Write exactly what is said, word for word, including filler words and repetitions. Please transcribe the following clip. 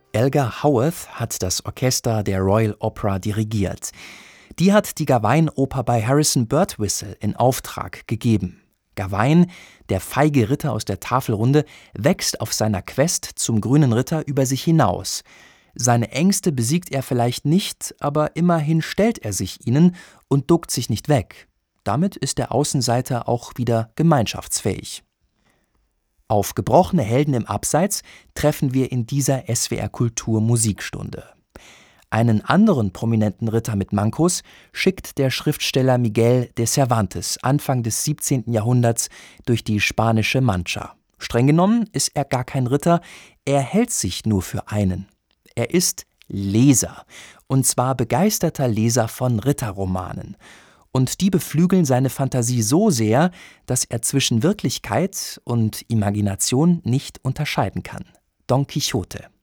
Elgar Howarth hat das Orchester der Royal Opera dirigiert. Die hat die Gawain-Oper bei Harrison Birtwistle in Auftrag gegeben. Gawain, der feige Ritter aus der Tafelrunde, wächst auf seiner Quest zum grünen Ritter über sich hinaus. Seine Ängste besiegt er vielleicht nicht, aber immerhin stellt er sich ihnen und duckt sich nicht weg. Damit ist der Außenseiter auch wieder gemeinschaftsfähig. Auf gebrochene Helden im Abseits treffen wir in dieser S W R Kultur Musikstunde. Einen anderen prominenten Ritter mit Mankos schickt der Schriftsteller Miguel de Cervantes Anfang des siebzehnten Jahrhunderts durch die spanische Mancha. Streng genommen ist er gar kein Ritter, er hält sich nur für einen. Er ist Leser, und zwar begeisterter Leser von Ritterromanen. Und die beflügeln seine Fantasie so sehr, dass er zwischen Wirklichkeit und Imagination nicht unterscheiden kann. Don Quixote.